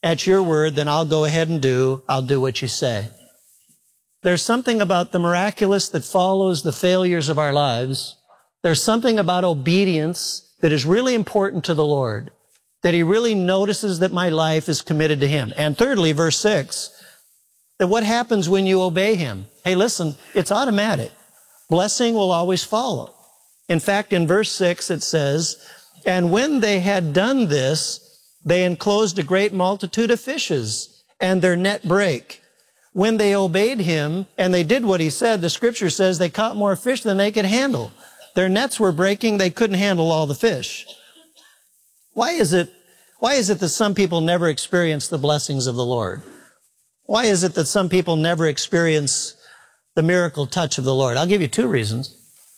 at your word, then I'll go ahead and I'll do what you say. There's something about the miraculous that follows the failures of our lives. There's something about obedience that is really important to the Lord, that he really notices that my life is committed to him. And thirdly, verse 6, that what happens when you obey him? Hey, listen, it's automatic. Blessing will always follow. In fact, in verse 6, it says, and when they had done this, they enclosed a great multitude of fishes, and their net brake. When they obeyed him and they did what he said, the scripture says they caught more fish than they could handle. Their nets were breaking. They couldn't handle all the fish. Why is it that some people never experience the blessings of the Lord? Why is it that some people never experience the miracle touch of the Lord? I'll give you two reasons.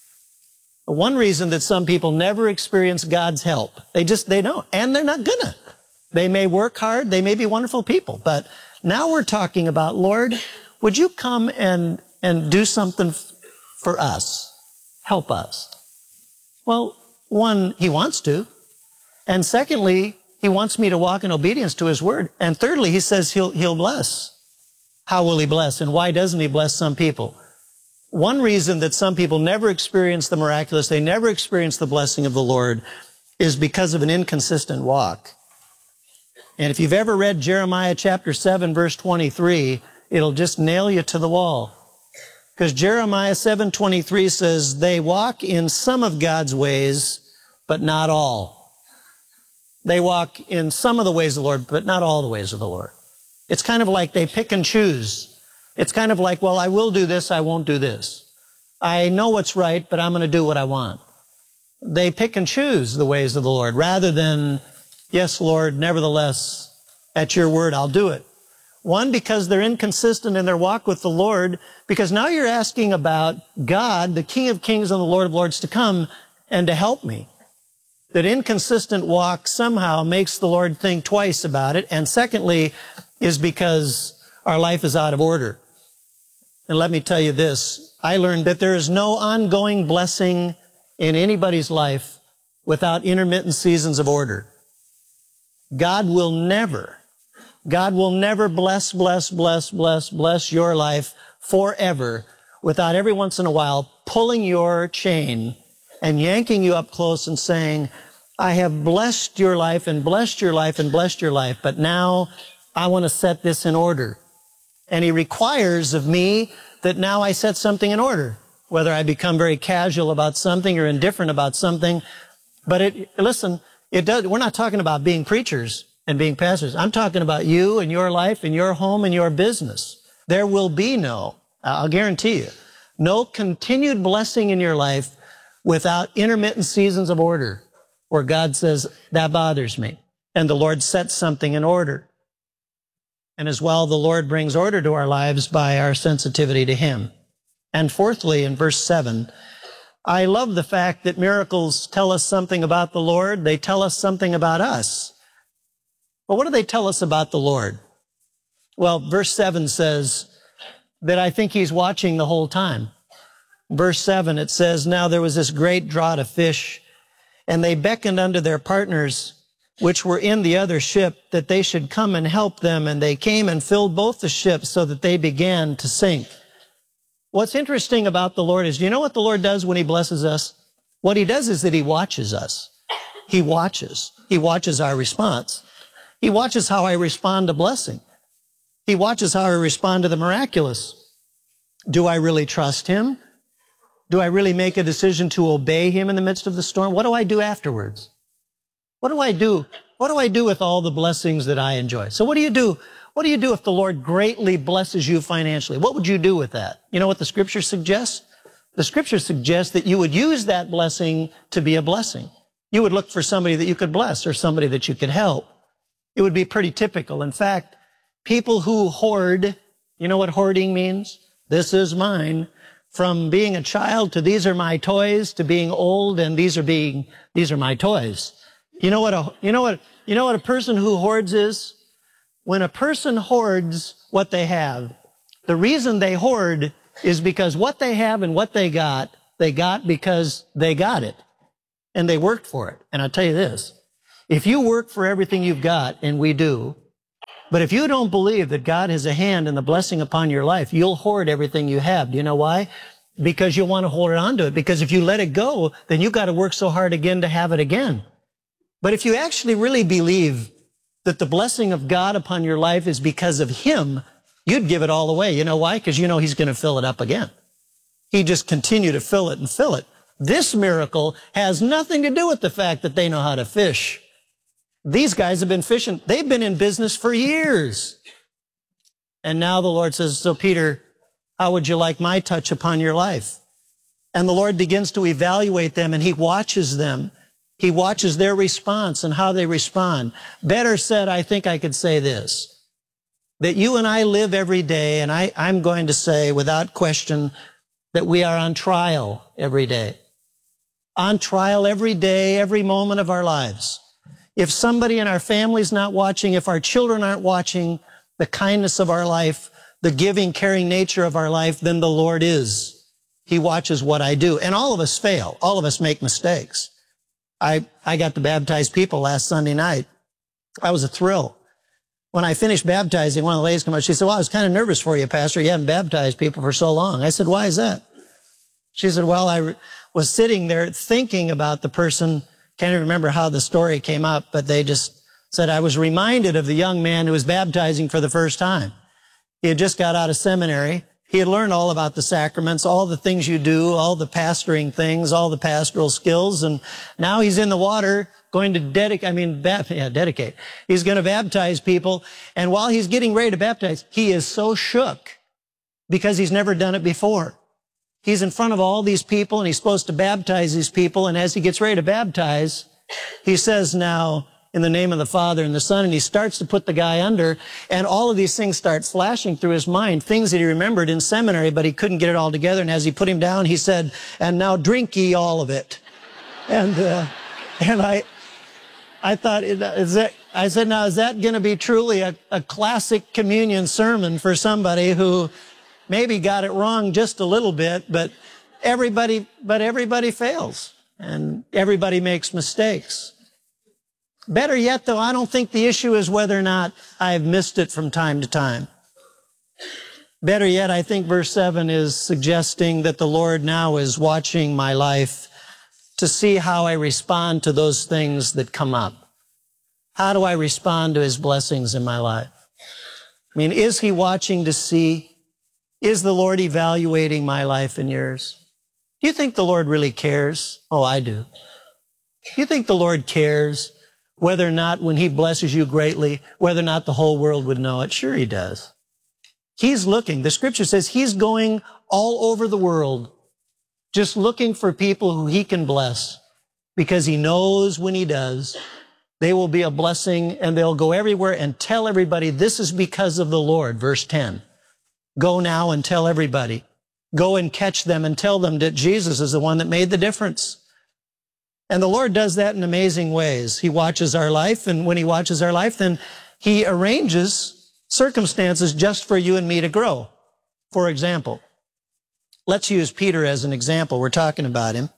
One reason that some people never experience God's help. They don't, and they're not gonna. They may work hard. They may be wonderful people, but now we're talking about, Lord, would you come and do something for us? Help us. Well, one, he wants to. And secondly, he wants me to walk in obedience to his word. And thirdly, he says he'll bless. How will he bless? And why doesn't he bless some people? One reason that some people never experience the miraculous, they never experience the blessing of the Lord, is because of an inconsistent walk. And if you've ever read Jeremiah chapter 7, verse 23, it'll just nail you to the wall. Because Jeremiah 7:23 says, they walk in some of God's ways, but not all. They walk in some of the ways of the Lord, but not all the ways of the Lord. It's kind of like they pick and choose. It's kind of like, well, I will do this, I won't do this. I know what's right, but I'm going to do what I want. They pick and choose the ways of the Lord rather than, yes, Lord, nevertheless, at your word, I'll do it. One, because they're inconsistent in their walk with the Lord, because now you're asking about God, the King of Kings and the Lord of Lords, to come and to help me. That inconsistent walk somehow makes the Lord think twice about it. And secondly, is because our life is out of order. And let me tell you this, I learned that there is no ongoing blessing in anybody's life without intermittent seasons of order. God will never bless your life forever without every once in a while pulling your chain and yanking you up close and saying, I have blessed your life and blessed your life and blessed your life, but now I want to set this in order. And he requires of me that now I set something in order, whether I become very casual about something or indifferent about something. But we're not talking about being preachers and being pastors. I'm talking about you and your life and your home and your business. There will be I'll guarantee you, no continued blessing in your life without intermittent seasons of order where God says, that bothers me. And the Lord sets something in order. And as well, the Lord brings order to our lives by our sensitivity to him. And fourthly, in verse 7, I love the fact that miracles tell us something about the Lord. They tell us something about us. But what do they tell us about the Lord? Well, verse 7 says that I think he's watching the whole time. Verse 7, it says, now there was this great draught of fish, and they beckoned unto their partners, which were in the other ship, that they should come and help them. And they came and filled both the ships so that they began to sink. What's interesting about the Lord is, do you know what the Lord does when he blesses us? What he does is that he watches us. He watches. He watches our response. He watches how I respond to blessing. He watches how I respond to the miraculous. Do I really trust him? Do I really make a decision to obey him in the midst of the storm? What do I do afterwards? What do I do? What do I do with all the blessings that I enjoy? So what do you do? What do you do if the Lord greatly blesses you financially? What would you do with that? You know what the scripture suggests? The scripture suggests that you would use that blessing to be a blessing. You would look for somebody that you could bless or somebody that you could help. It would be pretty typical. In fact, people who hoard, you know what hoarding means? This is mine. From being a child to these are my toys, to being old and these are my toys. You know what a person who hoards is? When a person hoards what they have, the reason they hoard is because what they have and what they got because they got it. And they worked for it. And I'll tell you this, if you work for everything you've got, and we do, But if you don't believe that God has a hand in the blessing upon your life, you'll hoard everything you have. Do you know why? Because you want to hold on to it. Because if you let it go, then you've got to work so hard again to have it again. But if you actually really believe that the blessing of God upon your life is because of Him, you'd give it all away. You know why? Because you know He's going to fill it up again. He just continue to fill it and fill it. This miracle has nothing to do with the fact that they know how to fish. These guys have been fishing. They've been in business for years. And now the Lord says, so Peter, how would you like my touch upon your life? And the Lord begins to evaluate them, and He watches them. He watches their response and how they respond. Better said, I think I could say this, that you and I live every day, and I'm going to say without question that we are on trial every day. On trial every day, every moment of our lives. If somebody in our family's not watching, if our children aren't watching the kindness of our life, the giving, caring nature of our life, then the Lord is. He watches what I do. And all of us fail. All of us make mistakes. I got to baptize people last Sunday night. I was a thrill. When I finished baptizing, one of the ladies came up, she said, well, I was kind of nervous for you, Pastor. You haven't baptized people for so long. I said, why is that? She said, well, I was sitting there thinking about the person. Can't even remember how the story came up, but they just said, I was reminded of the young man who was baptizing for the first time. He had just got out of seminary. He had learned all about the sacraments, all the things you do, all the pastoring things, all the pastoral skills. And now he's in the water going to dedicate. He's going to baptize people. And while he's getting ready to baptize, he is so shook because he's never done it before. He's in front of all these people, and he's supposed to baptize these people. And as he gets ready to baptize, he says, now, in the name of the Father and the Son, and he starts to put the guy under, and all of these things start flashing through his mind, things that he remembered in seminary, but he couldn't get it all together. And as he put him down, he said, and now drink ye all of it. And I thought, I said, now, is that going to be truly a classic communion sermon for somebody who maybe got it wrong just a little bit, but everybody fails, and everybody makes mistakes. Better yet, though, I don't think the issue is whether or not I've missed it from time to time. Better yet, I think verse 7 is suggesting that the Lord now is watching my life to see how I respond to those things that come up. How do I respond to His blessings in my life? I mean, is He watching to see? Is the Lord evaluating my life and yours? Do you think the Lord really cares? Oh, I do. Do you think the Lord cares whether or not when He blesses you greatly, whether or not the whole world would know it? Sure He does. He's looking. The Scripture says He's going all over the world, just looking for people who He can bless, because He knows when He does, they will be a blessing, and they'll go everywhere and tell everybody, this is because of the Lord. Verse 10. Go now and tell everybody. Go and catch them and tell them that Jesus is the one that made the difference. And the Lord does that in amazing ways. He watches our life, and when He watches our life, then He arranges circumstances just for you and me to grow. For example, let's use Peter as an example. We're talking about him.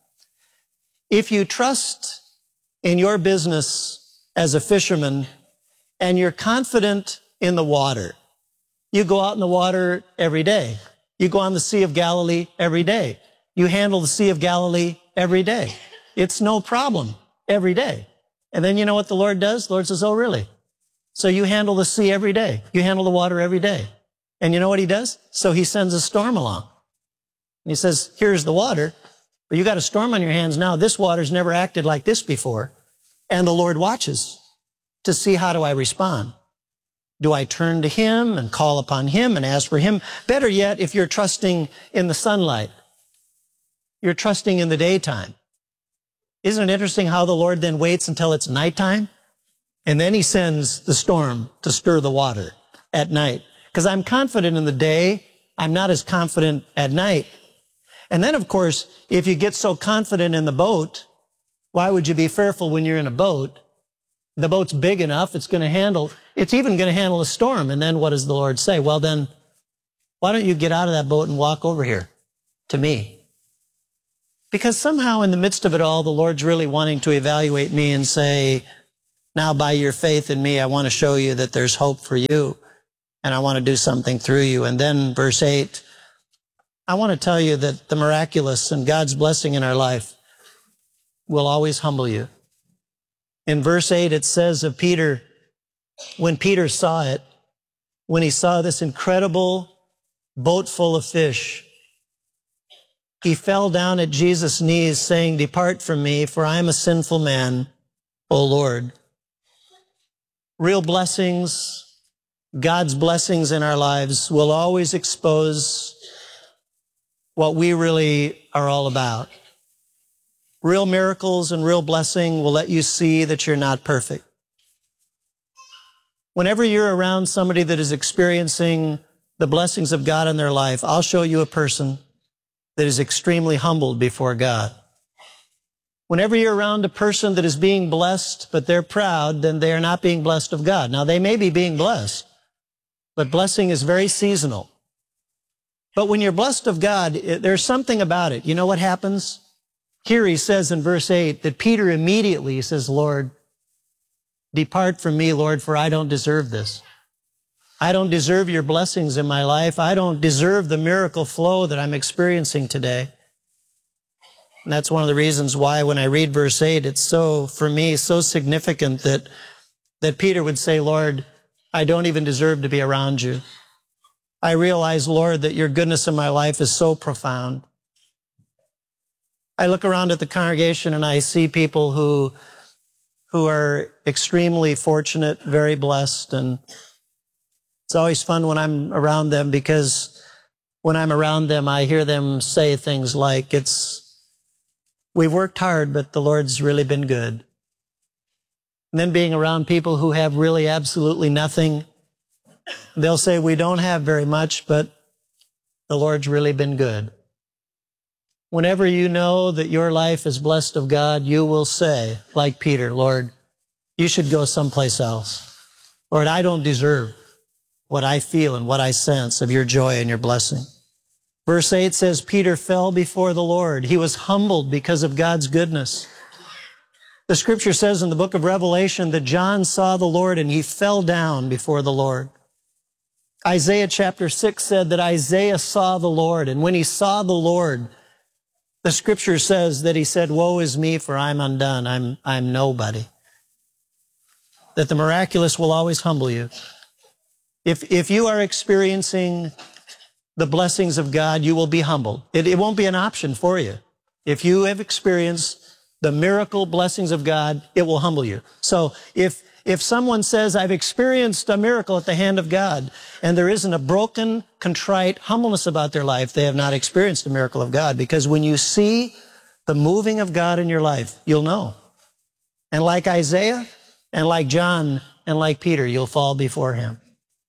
If you trust in your business as a fisherman and you're confident in the water, you go out in the water every day. You go on the Sea of Galilee every day. You handle the Sea of Galilee every day. It's no problem every day. And then you know what the Lord does? The Lord says, oh, really? So you handle the sea every day. You handle the water every day. And you know what He does? So He sends a storm along. And He says, here's the water, but you got a storm on your hands now. This water's never acted like this before. And the Lord watches to see, how do I respond? Do I turn to Him and call upon Him and ask for Him? Better yet, if you're trusting in the sunlight, you're trusting in the daytime. Isn't it interesting how the Lord then waits until it's nighttime? And then He sends the storm to stir the water at night. Because I'm confident in the day, I'm not as confident at night. And then, of course, if you get so confident in the boat, why would you be fearful when you're in a boat? The boat's big enough, it's even going to handle a storm. And then what does the Lord say? Well, then, why don't you get out of that boat and walk over here to me? Because somehow in the midst of it all, the Lord's really wanting to evaluate me and say, Now by your faith in me, I want to show you that there's hope for you, and I want to do something through you. And then verse 8, I want to tell you that the miraculous and God's blessing in our life will always humble you. In verse 8, it says of Peter, when Peter saw it, when he saw this incredible boat full of fish, he fell down at Jesus' knees, saying, "Depart from me, for I am a sinful man, O Lord." Real blessings, God's blessings in our lives will always expose what we really are all about. Real miracles and real blessing will let you see that you're not perfect. Whenever you're around somebody that is experiencing the blessings of God in their life, I'll show you a person that is extremely humbled before God. Whenever you're around a person that is being blessed, but they're proud, then they are not being blessed of God. Now, they may be being blessed, but blessing is very seasonal. But when you're blessed of God, there's something about it. You know what happens? Here he says in verse 8 that Peter immediately says, "Lord, depart from me, Lord, for I don't deserve this. I don't deserve your blessings in my life. I don't deserve the miracle flow that I'm experiencing today." And that's one of the reasons why when I read verse 8, it's so, for me, so significant that Peter would say, "Lord, I don't even deserve to be around you. I realize, Lord, that your goodness in my life is so profound." I look around at the congregation and I see people who are extremely fortunate, very blessed, and it's always fun when I'm around them, because when I'm around them, I hear them say things like, "We've worked hard, but the Lord's really been good." And then being around people who have really absolutely nothing, they'll say, "We don't have very much, but the Lord's really been good." Whenever you know that your life is blessed of God, you will say, like Peter, "Lord, you should go someplace else. Lord, I don't deserve what I feel and what I sense of your joy and your blessing." Verse 8 says, Peter fell before the Lord. He was humbled because of God's goodness. The scripture says in the book of Revelation that John saw the Lord and he fell down before the Lord. Isaiah chapter 6 said that Isaiah saw the Lord, and when he saw the Lord, the scripture says that he said, "Woe is me, for I'm undone. I'm nobody." That the miraculous will always humble you. If you are experiencing the blessings of God, you will be humbled. It won't be an option for you. If you have experienced the miracle blessings of God, it will humble you. So if someone says, "I've experienced a miracle at the hand of God," and there isn't a broken, contrite humbleness about their life, they have not experienced a miracle of God. Because when you see the moving of God in your life, you'll know. And like Isaiah, and like John, and like Peter, you'll fall before him.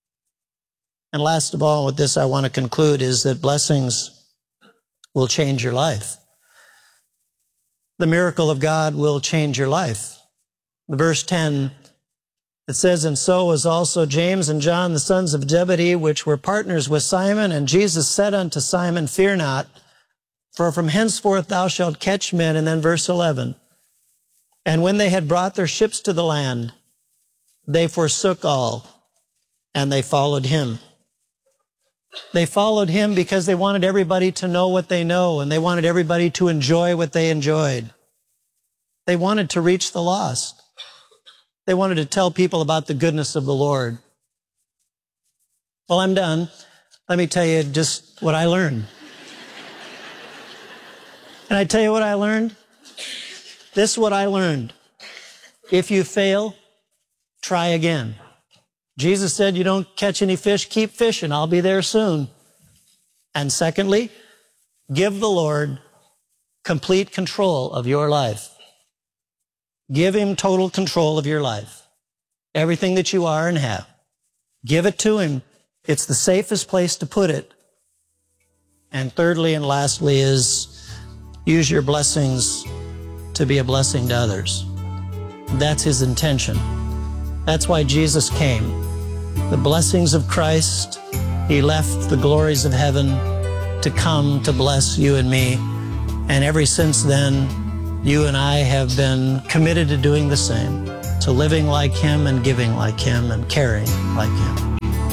And last of all, with this I want to conclude, is that blessings will change your life. The miracle of God will change your life. Verse 10, it says, "And so was also James and John, the sons of Zebedee, which were partners with Simon. And Jesus said unto Simon, Fear not, for from henceforth thou shalt catch men." And then verse 11, "And when they had brought their ships to the land, they forsook all, and they followed him." They followed him because they wanted everybody to know what they know, and they wanted everybody to enjoy what they enjoyed. They wanted to reach the lost. They wanted to tell people about the goodness of the Lord. Well, I'm done. Let me tell you just what I learned. Can I tell you what I learned? This is what I learned. If you fail, try again. Jesus said, "You don't catch any fish, keep fishing. I'll be there soon." And secondly, give the Lord complete control of your life. Give him total control of your life. Everything that you are and have. Give it to him. It's the safest place to put it. And thirdly and lastly is use your blessings to be a blessing to others. That's his intention. That's why Jesus came. The blessings of Christ, he left the glories of heaven to come to bless you and me. And ever since then, you and I have been committed to doing the same. So to living like Him and giving like Him and caring like Him.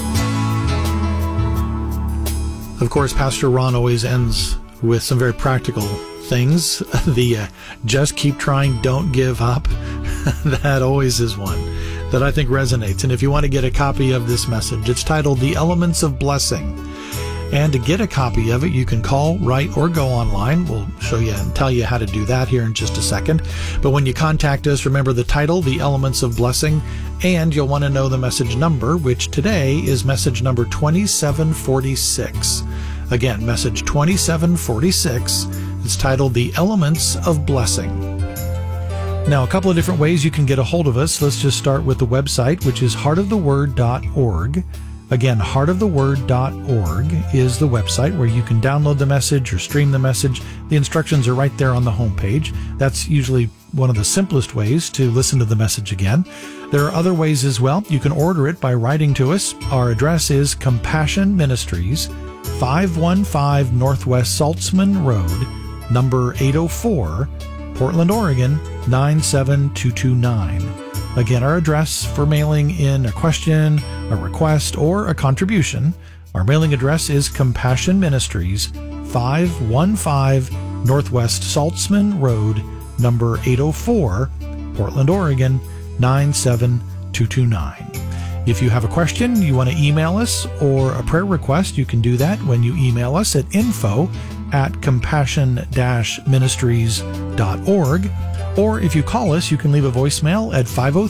Of course, Pastor Ron always ends with some very practical things. The just keep trying, don't give up. That always is one that I think resonates. And if you want to get a copy of this message, it's titled The Elements of Blessing. And to get a copy of it, you can call, write, or go online. We'll show you and tell you how to do that here in just a second. But when you contact us, remember the title, The Elements of Blessing, and you'll want to know the message number, which today is message number 2746. Again, message 2746. It's titled The Elements of Blessing. Now, a couple of different ways you can get a hold of us. Let's just start with the website, which is heartoftheword.org. Again, heartoftheword.org is the website where you can download the message or stream the message. The instructions are right there on the homepage. That's usually one of the simplest ways to listen to the message again. There are other ways as well. You can order it by writing to us. Our address is Compassion Ministries, 515 Northwest Saltzman Road, number 804, Portland, Oregon, 97229. Again, our address for mailing in a question, a request, or a contribution. Our mailing address is Compassion Ministries, 515 Northwest Saltzman Road, number 804, Portland, Oregon, 97229. If you have a question, you want to email us, or a prayer request, you can do that when you email us at info@compassion-ministries.org. Or if you call us, you can leave a voicemail at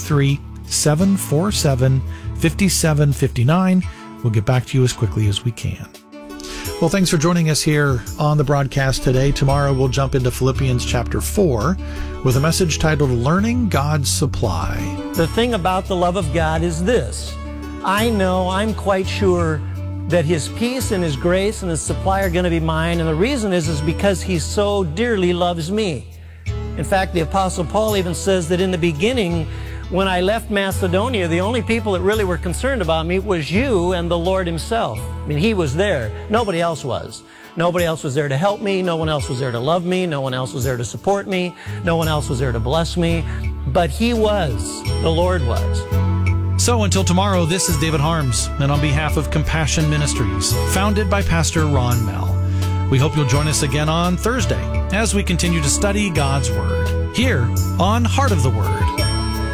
503-747-5759. We'll get back to you as quickly as we can. Well, thanks for joining us here on the broadcast today. Tomorrow we'll jump into Philippians chapter 4 with a message titled Learning God's Supply. The thing about the love of God is this. I'm quite sure that His peace and His grace and His supply are going to be mine. And the reason is because He so dearly loves me. In fact, the Apostle Paul even says that in the beginning, when I left Macedonia, the only people that really were concerned about me was you and the Lord Himself. I mean, He was there. Nobody else was. Nobody else was there to help me. No one else was there to love me. No one else was there to support me. No one else was there to bless me. But He was. The Lord was. So until tomorrow, this is David Harms, and on behalf of Compassion Ministries, founded by Pastor Ron Mell, we hope you'll join us again on Thursday as we continue to study God's Word here on Heart of the Word.